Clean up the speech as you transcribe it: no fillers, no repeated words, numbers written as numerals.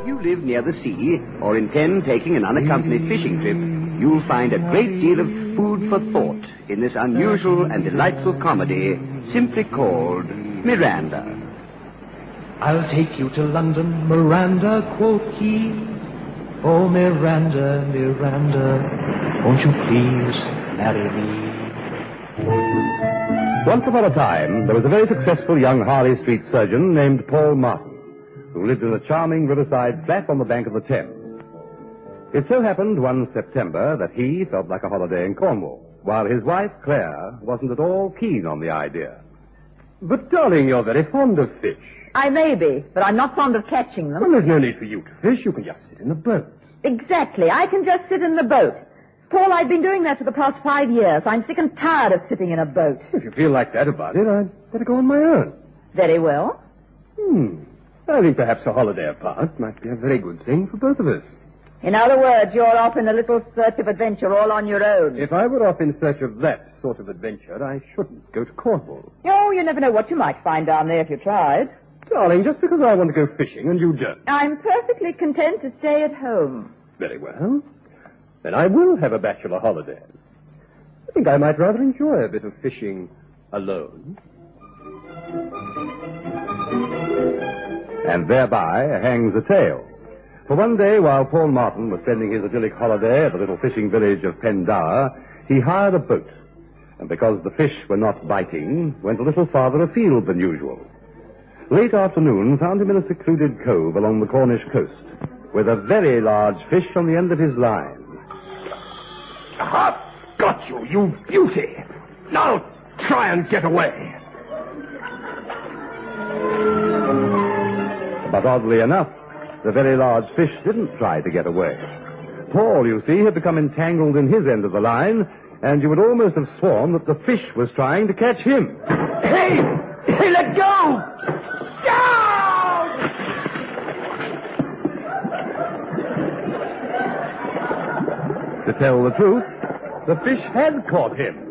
you live near the sea or intend taking an unaccompanied fishing trip, you'll find a great deal of food for thought in this unusual and delightful comedy simply called Miranda. I'll take you to London, Miranda, quoth he. Oh, Miranda, Miranda, won't you please marry me? Once upon a time, there was a very successful young Harley Street surgeon named Paul Martin, who lived in a charming riverside flat on the bank of the Thames. It so happened one September that he felt like a holiday in Cornwall, while his wife, Claire, wasn't at all keen on the idea. But, darling, you're very fond of fish. I may be, but I'm not fond of catching them. Well, there's no need for you to fish. You can just sit in the boat. Exactly. I can just sit in the boat. Paul, I've been doing that for the past 5 years. I'm sick and tired of sitting in a boat. If you feel like that about it, I'd better go on my own. Very well. I think perhaps a holiday apart might be a very good thing for both of us. In other words, you're off in a little search of adventure all on your own. If I were off in search of that sort of adventure, I shouldn't go to Cornwall. Oh, you never know what you might find down there if you tried. Darling, just because I want to go fishing and you don't. I'm perfectly content to stay at home. Very well. Then I will have a bachelor holiday. I think I might rather enjoy a bit of fishing alone. And thereby hangs a tale. For one day, while Paul Martin was spending his idyllic holiday at the little fishing village of Pendower, he hired a boat. And because the fish were not biting, went a little farther afield than usual. Late afternoon found him in a secluded cove along the Cornish coast, with a very large fish on the end of his line. Aha! Got you, you beauty! Now try and get away. But oddly enough, the very large fish didn't try to get away. Paul, you see, had become entangled in his end of the line, and you would almost have sworn that the fish was trying to catch him. Hey! Hey, let go! To tell the truth, the fish had caught him.